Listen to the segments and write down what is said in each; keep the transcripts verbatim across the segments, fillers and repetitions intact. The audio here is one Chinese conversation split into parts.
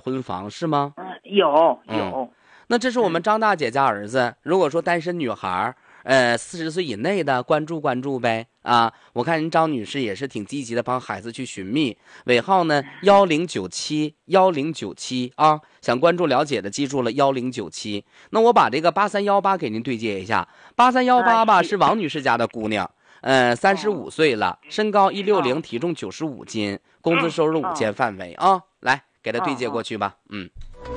婚房是吗？ 嗯，有有、 嗯。那这是我们张大姐家儿子，如果说单身女孩，呃，四十岁以内的关注关注呗啊！我看您张女士也是挺积极的，帮孩子去寻觅，尾号呢幺零九七幺零九七啊，想关注了解的记住了幺零九七。那我把这个八三幺八给您对接一下，八三幺八吧是王女士家的姑娘，呃，三十五岁了，身高一六零，体重九十五斤，工资收入五千范围啊，来给她对接过去吧，嗯。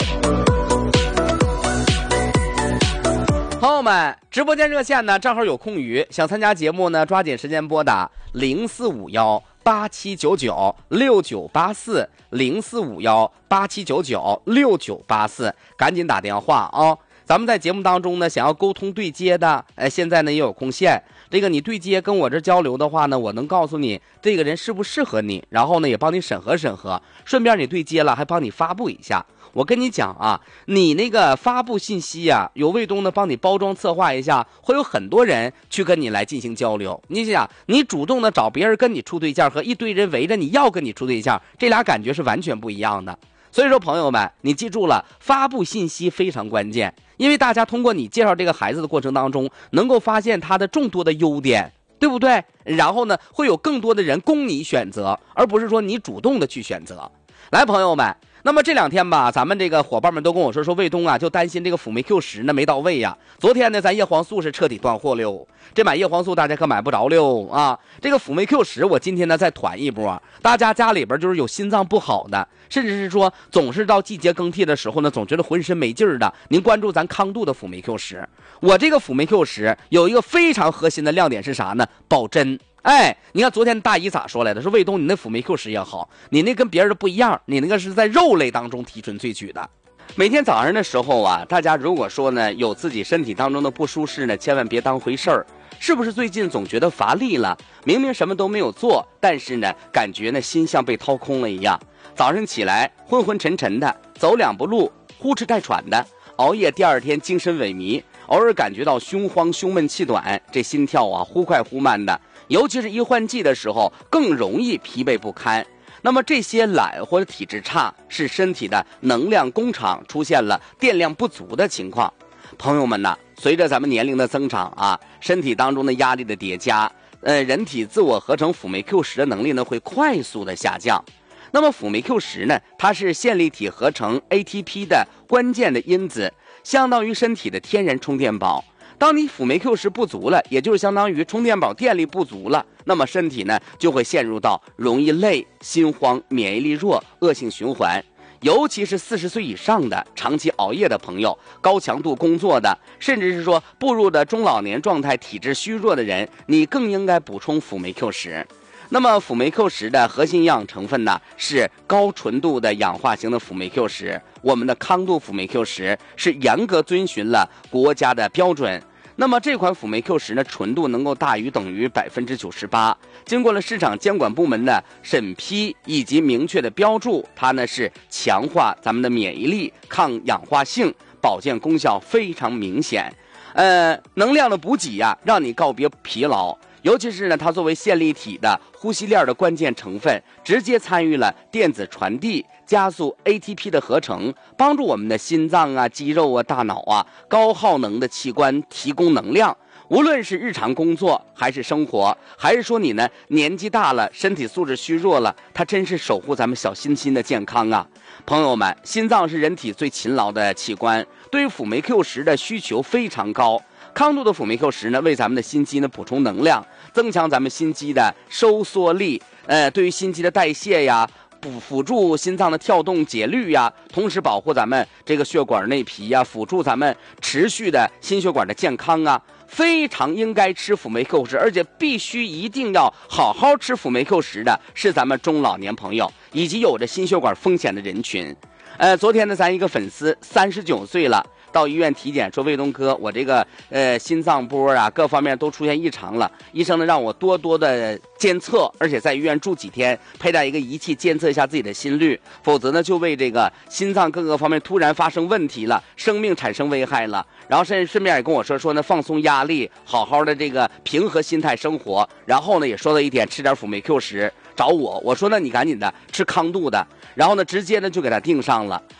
朋友们，直播间热线呢正好有空余，想参加节目呢，抓紧时间拨打零四五幺八七九九六九八四零四五幺八七九九六九八四，赶紧打电话啊！咱们在节目当中呢，想要沟通对接的，哎，现在呢也有空线。这个你对接跟我这交流的话呢，我能告诉你这个人适不适合你，然后呢也帮你审核审核，顺便你对接了还帮你发布一下。我跟你讲啊，你那个发布信息啊，有卫东呢帮你包装策划一下，会有很多人去跟你来进行交流。你想，你主动的找别人跟你处对象，和一堆人围着你要跟你处对象，这俩感觉是完全不一样的。所以说朋友们，你记住了，发布信息非常关键，因为大家通过你介绍这个孩子的过程当中，能够发现他的众多的优点，对不对？然后呢，会有更多的人供你选择，而不是说你主动的去选择。来，朋友们，那么这两天吧，咱们这个伙伴们都跟我说，说卫东啊，就担心这个辅酶 Q 十呢没到位呀、啊。昨天呢，咱叶黄素是彻底断货溜，这买叶黄素大家可买不着溜啊。这个辅酶 Q 十，我今天呢再团一波，大家家里边就是有心脏不好的，甚至是说总是到季节更替的时候呢，总觉得浑身没劲儿的，您关注咱康度的辅酶 Q 十。我这个辅酶 Q 十有一个非常核心的亮点是啥呢？保真。哎，你看昨天大姨咋说来的？说卫东，你那辅酶 Q 十也好，你那跟别人的不一样，你那个是在肉类当中提纯萃取的。每天早上的时候啊，大家如果说呢有自己身体当中的不舒适呢，千万别当回事儿。是不是最近总觉得乏力了？明明什么都没有做，但是呢，感觉呢心像被掏空了一样。早上起来昏昏沉沉的，走两步路呼哧带喘的，熬夜第二天精神萎靡，偶尔感觉到胸慌、胸闷、气短，这心跳啊忽快忽慢的。尤其是一换季的时候，更容易疲惫不堪。那么这些懒或者体质差，是身体的能量工厂出现了电量不足的情况。朋友们呢，随着咱们年龄的增长啊，身体当中的压力的叠加，呃，人体自我合成辅酶 Q 十的能力呢会快速的下降。那么辅酶 Q 十呢，它是线粒体合成 A T P 的关键的因子，相当于身体的天然充电宝。当你辅酶 Q 十不足了，也就是相当于充电宝电力不足了，那么身体呢就会陷入到容易累、心慌、免疫力弱恶性循环。尤其是四十岁以上的长期熬夜的朋友，高强度工作的，甚至是说步入的中老年状态、体质虚弱的人，你更应该补充辅酶 Q 十。那么辅酶 Q 十的核心营养成分呢是高纯度的氧化型的辅酶 Q 十，我们的康度辅酶 Q 十是严格遵循了国家的标准。那么这款辅酶 Q 十呢，纯度能够大于等于百分之九十八，经过了市场监管部门的审批以及明确的标注，它呢是强化咱们的免疫力、抗氧化性、保健功效非常明显。呃，能量的补给呀、啊，让你告别疲劳。尤其是呢，它作为线粒体的呼吸链的关键成分，直接参与了电子传递，加速 A T P 的合成，帮助我们的心脏啊、肌肉啊、大脑啊高耗能的器官提供能量。无论是日常工作还是生活，还是说你呢年纪大了，身体素质虚弱了，它真是守护咱们小心心的健康啊！朋友们，心脏是人体最勤劳的器官，对于辅酶 Q 十的需求非常高。康度的辅酶 Q 十呢，为咱们的心肌呢补充能量，增强咱们心肌的收缩力，呃，对于心肌的代谢呀，辅辅助心脏的跳动节律呀，同时保护咱们这个血管内皮呀，辅助咱们持续的心血管的健康啊，非常应该吃辅酶 Q 十，而且必须一定要好好吃辅酶 Q 十的是咱们中老年朋友以及有着心血管风险的人群。呃，昨天呢，咱一个粉丝三十九岁了。到医院体检说，卫东哥，我这个呃心脏波啊各方面都出现异常了，医生呢让我多多的监测，而且在医院住几天，佩戴一个仪器监测一下自己的心率，否则呢就为这个心脏各个方面突然发生问题了，生命产生危害了。然后甚至顺便也跟我说说呢，放松压力，好好的这个平和心态生活。然后呢也说到一点，吃点辅酶 Q 十，找我，我说那你赶紧的吃康度的，然后呢直接呢就给他定上了。